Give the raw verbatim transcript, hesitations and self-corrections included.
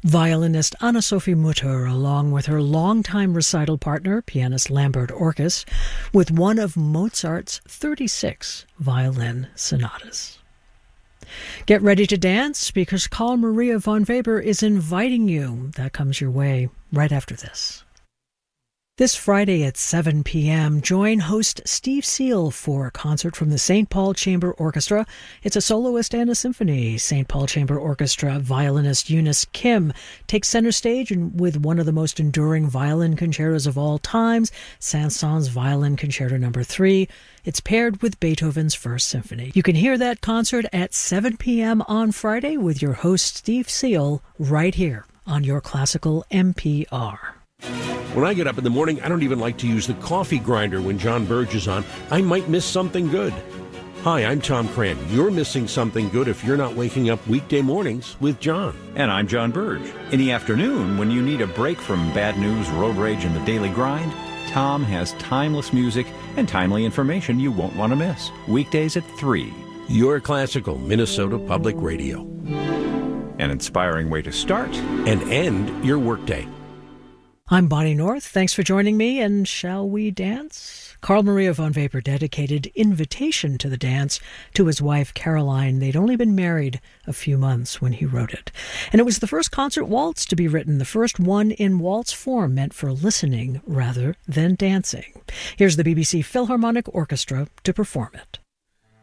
Violinist Anna-Sophie Mutter, along with her longtime recital partner, pianist Lambert Orkes, with one of Mozart's thirty-six violin sonatas. Get ready to dance, because Carl Maria von Weber is inviting you. That comes your way right after this. This Friday at seven p.m., join host Steve Seal for a concert from the Saint Paul Chamber Orchestra. It's a soloist and a symphony. Saint Paul Chamber Orchestra violinist Eunice Kim takes center stage with one of the most enduring violin concertos of all times, Saint-Saëns Violin Concerto Number three. It's paired with Beethoven's First Symphony. You can hear that concert at seven p.m. on Friday with your host Steve Seal right here on your Classical M P R. When I get up in the morning, I don't even like to use the coffee grinder when John Burge is on. I might miss something good. Hi, I'm Tom Cran. You're missing something good if you're not waking up weekday mornings with John. And I'm John Burge. In the afternoon, when you need a break from bad news, road rage, and the daily grind, Tom has timeless music and timely information you won't want to miss. Weekdays at three. Your Classical Minnesota Public Radio. An inspiring way to start and end your workday. I'm Bonnie North. Thanks for joining me, and shall we dance? Carl Maria von Weber dedicated Invitation to the Dance to his wife Caroline. They'd only been married a few months when he wrote it. And it was the first concert waltz to be written, the first one in waltz form meant for listening rather than dancing. Here's the B B C Philharmonic Orchestra to perform it.